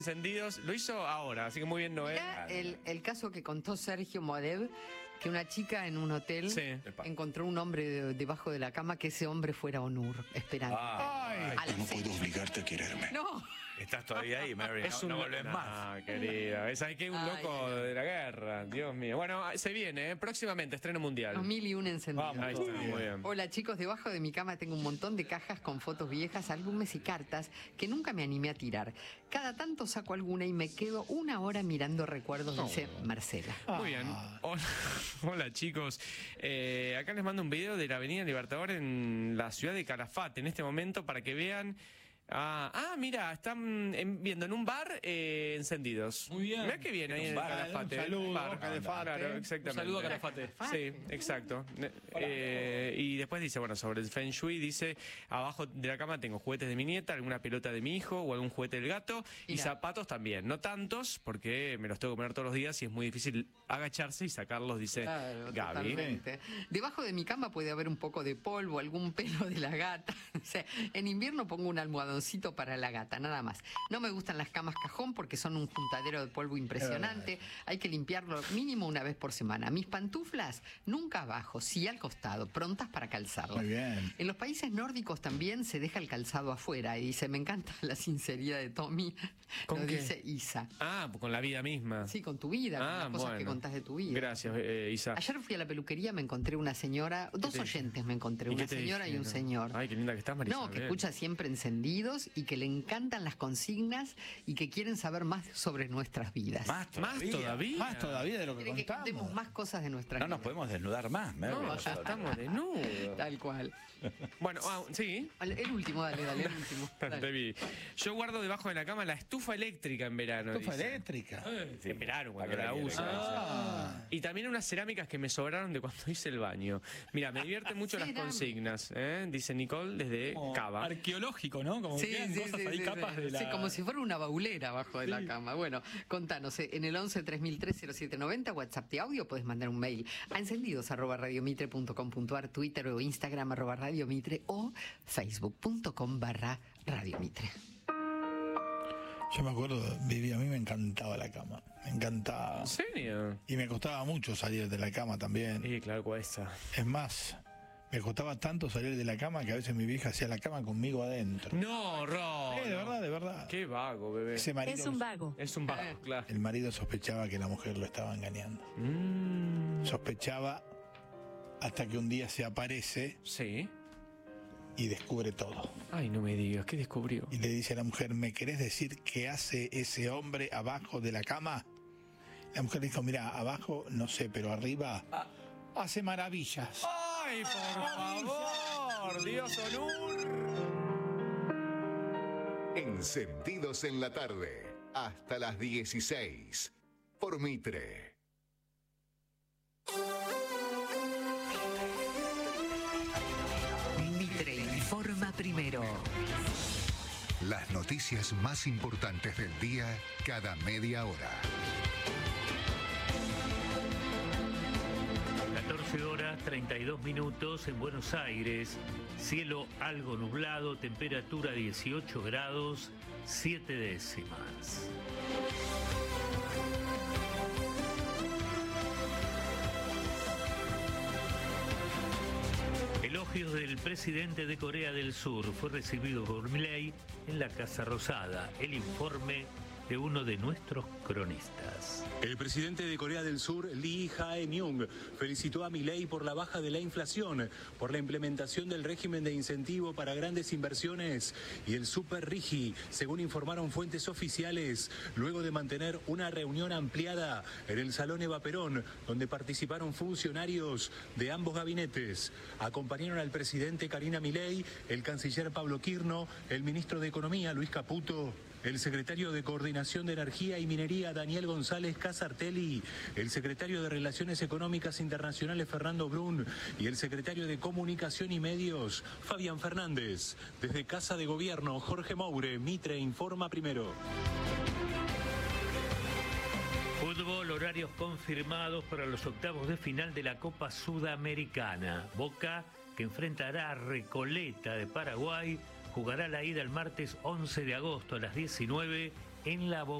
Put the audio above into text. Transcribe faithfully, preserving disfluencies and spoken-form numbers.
Encendidos, lo hizo ahora, así que muy bien, Noel. Mirá el, el caso que contó Sergio Moadev, que una chica en un hotel Sí. encontró un hombre de- debajo de la cama, que ese hombre fuera Onur, esperando. Ay, A las no seis. puedo obligarte a quererme. No, Estás todavía ahí, Mary. Es no, un no volvés no, más. querida. Es ahí que un Ay, loco ay, ay. de la guerra, Dios mío. Bueno, se viene, ¿eh? Próximamente, estreno mundial. los mil y un encendidos. Ahí está, muy bien. Hola chicos, debajo de mi cama tengo un montón de cajas con fotos viejas, álbumes y cartas que nunca me animé a tirar. Cada tanto saco alguna y me quedo una hora mirando recuerdos, dice Marcela. Muy bien. Hola, hola, chicos. Eh, acá les mando un video de la Avenida Libertador en la ciudad de Calafate en este momento para que vean. Ah, ah, mira, están en- viendo en un bar eh, encendidos. Muy bien. Mira qué bien ahí en bar, Calafate. un saludo, Un bar. Calafate. Claro, exactamente. Un saludo a Calafate. Sí, exacto. Eh, y después dice, bueno, sobre el Feng Shui, dice, abajo de la cama tengo juguetes de mi nieta, alguna pelota de mi hijo o algún juguete del gato y Mira. zapatos también. No tantos, porque me los tengo que poner todos los días y es muy difícil agacharse y sacarlos, dice Claro, Gaby. totalmente. Debajo de mi cama puede haber un poco de polvo, algún pelo de la gata. O sea, en invierno pongo un almohadoncito para la gata, nada más. No me gustan las camas cajón porque son un juntadero de polvo impresionante. Hay que limpiarlo mínimo una vez por semana. Mis pantuflas nunca abajo, sí al costado, prontas para calzarlas. Muy bien. En los países nórdicos también se deja el calzado afuera y dice, me encanta la sinceridad de Tommy. ¿Con Lo qué? dice Isa. Ah, con la vida misma. Sí, con tu vida, con Ah, las cosas bueno. que contás de tu vida. Gracias, eh, Isa. Ayer fui a la peluquería, me encontré una señora, dos te oyentes me encontré, ¿Y una qué te señora y un dijeron? señor. Ay, qué linda que estás, María No, que Isabel. escucha siempre encendidos y que le encantan las consignas y que quieren saber más sobre nuestras vidas. Más Más todavía. todavía. Más todavía de lo que Quieren que contamos. contemos más cosas de nuestras No nos vidas. podemos desnudar más, Mary. No, ya estamos desnudos. Tal cual. Bueno, ah, sí. El, el último, dale, dale, el último. Te Dale. vi. Yo guardo debajo de la cama la estufa eléctrica en verano. Estufa dice. eléctrica. Sí, en verano, cuando ¿Para la qué la uso. quiere? Ah. Y también unas cerámicas que me sobraron de cuando hice el baño. Mira, me divierten mucho las Cerámica. consignas, ¿eh? Dice Nicole desde Como Cava. arqueológico, ¿no? Como Sí, quedan sí, cosas sí, ahí, sí, capas sí. de la... Sí, como si fuera una baulera abajo de la cama. Bueno, contanos, eh, en el once tres mil tres cero siete noventa, WhatsApp de audio, puedes mandar un mail a encendidos arroba radiomitre punto com punto ar, Twitter o Instagram arroba radiomitre o facebook punto com barra radiomitre. Yo me acuerdo, vivía, a mí me encantaba la cama. Me encantaba. ¿En serio? Y me costaba mucho salir de la cama también. Sí, claro, cuesta. Es más, me costaba tanto salir de la cama que a veces mi vieja hacía la cama conmigo adentro. No, Ro. Eh, de verdad, de verdad. Qué vago, bebé. Ese marido, Es un vago. Es un vago, claro. el marido sospechaba que la mujer lo estaba engañando. Mm, Sospechaba hasta que un día se aparece sí. y descubre todo. Ay, no me digas, ¿qué descubrió? Y le dice a la mujer, ¿me querés decir qué hace ese hombre abajo de la cama? La mujer dijo, mira, abajo no sé, pero arriba hace maravillas. ¡Ay, por favor! ¡Dios Onur! Encendidos en la tarde, hasta las dieciséis, por Mitre. Mitre informa primero. Las noticias más importantes del día cada media hora. catorce horas treinta y dos minutos en Buenos Aires, cielo algo nublado, temperatura dieciocho grados, siete décimas. Elogios del presidente de Corea del Sur fue recibido por Milei en la Casa Rosada. El informe de uno de nuestros cronistas. El presidente de Corea del Sur, Lee Jae-myung, felicitó a Milei por la baja de la inflación, por la implementación del régimen de incentivo para grandes inversiones y el Super Rigi, según informaron fuentes oficiales, luego de mantener una reunión ampliada en el Salón Eva Perón, donde participaron funcionarios de ambos gabinetes. Acompañaron al presidente Karina Milei, el canciller Pablo Quirno, el ministro de Economía Luis Caputo, el secretario de Coordinación de Energía y Minería Daniel González Casartelli, el secretario de Relaciones Económicas Internacionales Fernando Brun y el secretario de Comunicación y Medios Fabián Fernández. Desde Casa de Gobierno, Jorge Moure, Mitre informa primero. Fútbol, horarios confirmados para los octavos de final de la Copa Sudamericana. Boca, que enfrentará a Recoleta de Paraguay, jugará la ida el martes once de agosto a las diecinueve en la